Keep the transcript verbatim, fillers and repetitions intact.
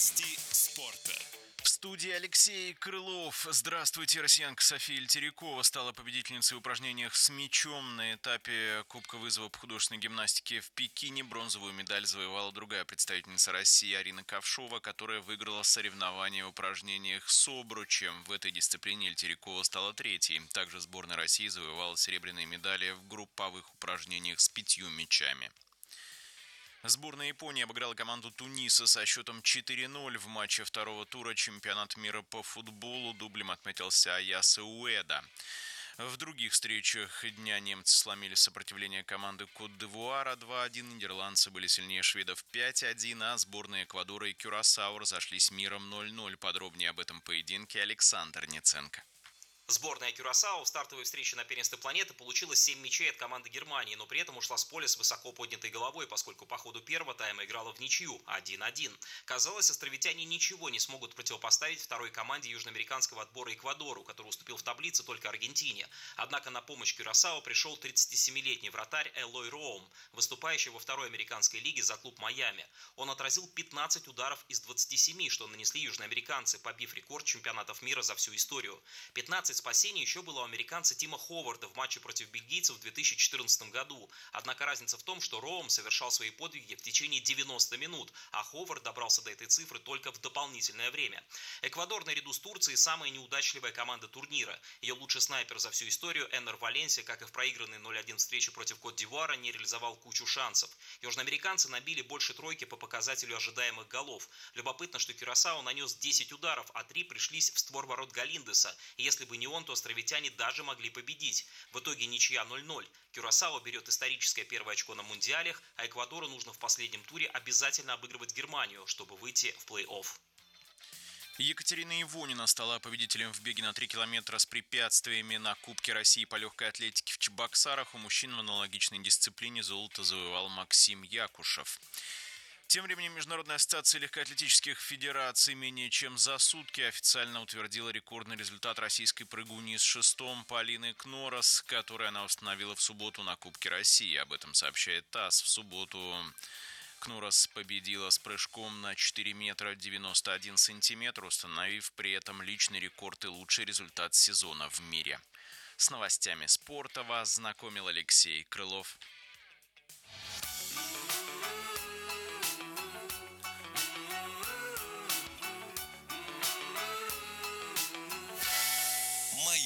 Новости спорта. В студии Алексей Крылов. Здравствуйте. Россиянка София Ильтерякова стала победительницей в упражнениях с мячом на этапе Кубка вызова по художественной гимнастике в Пекине. Бронзовую медаль завоевала другая представительница России Арина Ковшова, которая выиграла соревнования в упражнениях с обручем. В этой дисциплине Ильтерякова стала третьей. Также сборная России завоевала серебряные медали в групповых упражнениях с пятью мячами. Сборная Японии обыграла команду Туниса со счетом четыре ноль в матче второго тура чемпионата мира по футболу. Дублем отметился Аяса Уэда. В других встречах дня немцы сломили сопротивление команды Кот-д'Ивуара два один, нидерландцы были сильнее шведов пять один, а сборные Эквадора и Кюрасао разошлись миром ноль ноль. Подробнее об этом поединке Александр Неценко. Сборная Кюрасао в стартовой встрече на первенстве планеты получила семь мячей от команды Германии, но при этом ушла с поля с высоко поднятой головой, поскольку по ходу первого тайма играла в ничью один один. Казалось, островитяне ничего не смогут противопоставить второй команде южноамериканского отбора Эквадору, который уступил в таблице только Аргентине. Однако на помощь Кюрасао пришел тридцатисемилетний вратарь Элой Роум, выступающий во второй американской лиге за клуб Майами. Он отразил пятнадцать ударов из двадцати семи, что нанесли южноамериканцы, побив рекорд чемпионатов мира за всю историю. пятнадцать спасений еще было у американца Тима Ховарда в матче против бельгийцев в две тысячи четырнадцатом году. Однако разница в том, что Роум совершал свои подвиги в течение девяноста минут, а Ховард добрался до этой цифры только в дополнительное время. Эквадор наряду с Турцией самая неудачливая команда турнира. Ее лучший снайпер за всю историю Эннер Валенсия, как и в проигранной ноль один встрече против Кот-д'Ивуара, не реализовал кучу шансов. Южноамериканцы набили больше тройки по показателю ожидаемых голов. Любопытно, что Кюрасао нанес десять ударов, а три пришлись в створ ворот Галиндеса. И если бы не он, то островитяне даже могли победить. В итоге ничья ноль ноль. Кюрасао берет историческое первое очко на мундиалях, а Эквадору нужно в последнем туре обязательно обыгрывать Германию, чтобы выйти в плей-офф. Екатерина Ивонина стала победителем в беге на три километра с препятствиями на Кубке России по легкой атлетике в Чебоксарах. У мужчин в аналогичной дисциплине золото завоевал Максим Якушев. Тем временем Международная ассоциация легкоатлетических федераций менее чем за сутки официально утвердила рекордный результат российской прыгуни с шестом Полины Кнорос, который она установила в субботу на Кубке России. Об этом сообщает ТАСС. В субботу Кнорос победила с прыжком на четыре метра девяносто один сантиметр, установив при этом личный рекорд и лучший результат сезона в мире. С новостями спорта вас знакомил Алексей Крылов.